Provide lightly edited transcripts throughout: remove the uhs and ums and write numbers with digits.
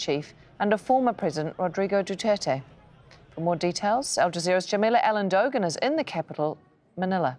chief under former President Rodrigo Duterte. For more details, Al Jazeera's Jamila Allen-Dogan is in the capital, Manila.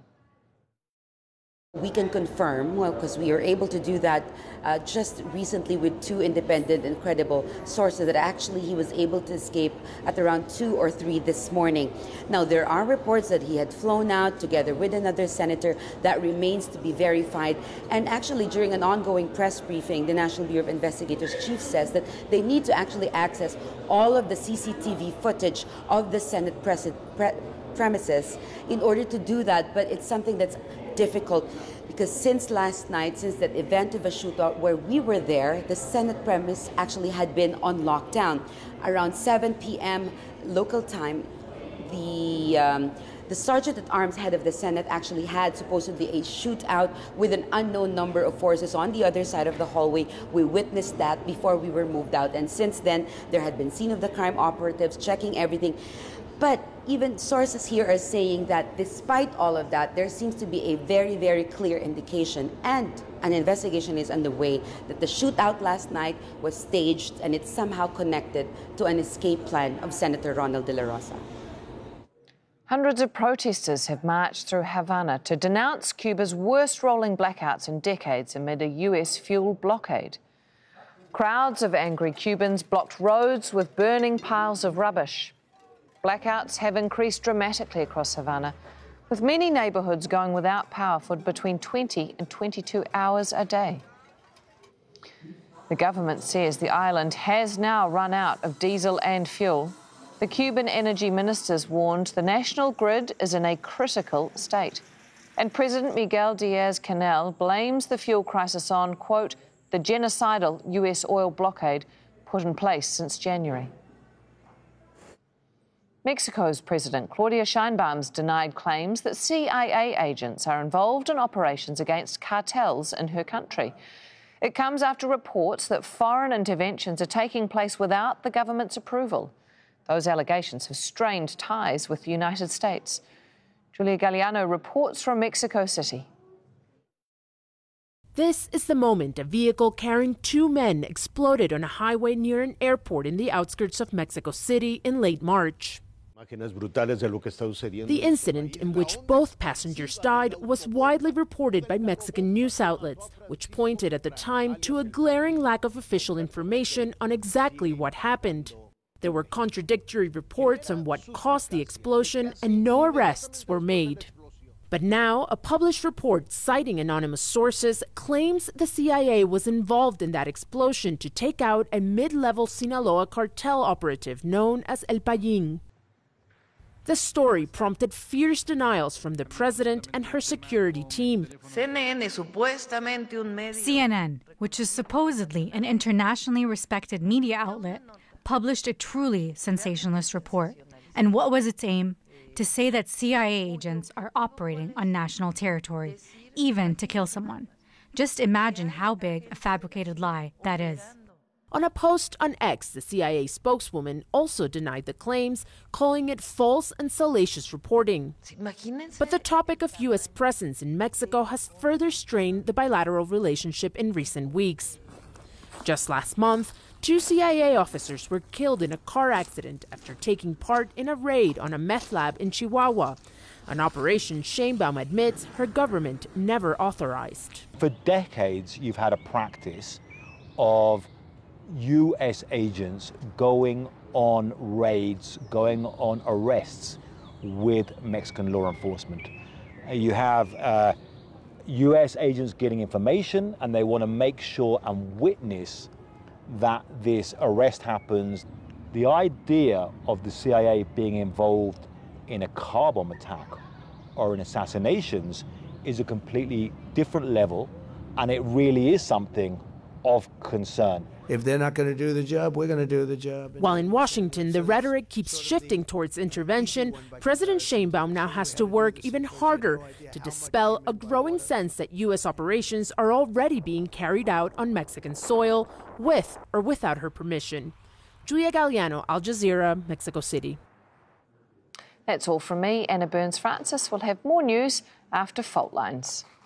We can confirm, well, because we are able to do that just recently with two independent and credible sources, that actually he was able to escape at around 2 or 3 this morning. Now, there are reports that he had flown out together with another senator. That remains to be verified. And actually, during an ongoing press briefing, the National Bureau of Investigators chief says that they need to actually access all of the CCTV footage of the Senate premises in order to do that. But it's something that's difficult because since last night, since that event of a shootout where we were there, the Senate premise actually had been on lockdown. Around 7 p.m. local time, the Sergeant at Arms head of the Senate actually had supposedly a shootout with an unknown number of forces on the other side of the hallway. We witnessed that before we were moved out, and since then there had been scene of the crime operatives checking everything. But even sources here are saying that despite all of that, there seems to be a very, very clear indication, and an investigation is underway, that the shootout last night was staged and it's somehow connected to an escape plan of Senator Ronald De La Rosa. Hundreds of protesters have marched through Havana to denounce Cuba's worst rolling blackouts in decades amid a US fuel blockade. Crowds of angry Cubans blocked roads with burning piles of rubbish. Blackouts have increased dramatically across Havana, with many neighbourhoods going without power for between 20 and 22 hours a day. The government says the island has now run out of diesel and fuel. The Cuban energy ministers warned the national grid is in a critical state. And President Miguel Diaz-Canel blames the fuel crisis on, quote, the genocidal US oil blockade put in place since January. Mexico's President Claudia Sheinbaum's denied claims that CIA agents are involved in operations against cartels in her country. It comes after reports that foreign interventions are taking place without the government's approval. Those allegations have strained ties with the United States. Julia Galliano reports from Mexico City. This is the moment a vehicle carrying 2 men exploded on a highway near an airport in the outskirts of Mexico City in late March. The incident, in which both passengers died, was widely reported by Mexican news outlets, which pointed at the time to a glaring lack of official information on exactly what happened. There were contradictory reports on what caused the explosion, and no arrests were made. But now, a published report citing anonymous sources claims the CIA was involved in that explosion to take out a mid-level Sinaloa cartel operative known as El Payín. The story prompted fierce denials from the president and her security team. CNN, which is supposedly an internationally respected media outlet, published a truly sensationalist report. And what was its aim? To say that CIA agents are operating on national territory, even to kill someone. Just imagine how big a fabricated lie that is. On a post on X, the CIA spokeswoman also denied the claims, calling it false and salacious reporting. But the topic of U.S. presence in Mexico has further strained the bilateral relationship in recent weeks. Just last month, 2 CIA officers were killed in a car accident after taking part in a raid on a meth lab in Chihuahua, an operation Sheinbaum admits her government never authorized. For decades, you've had a practice of U.S. agents going on raids, going on arrests with Mexican law enforcement. You have U.S. agents getting information, and they want to make sure and witness that this arrest happens. The idea of the CIA being involved in a car bomb attack or in assassinations is a completely different level, and it really is something of concern. If they're not going to do the job, we're going to do the job. While in Washington, the rhetoric keeps shifting towards intervention, President Sheinbaum now has to work even harder to dispel a growing sense that U.S. operations are already being carried out on Mexican soil, with or without her permission. Julia Galliano, Al Jazeera, Mexico City. That's all from me, Anna Burns-Francis. We'll have more news after Fault Lines.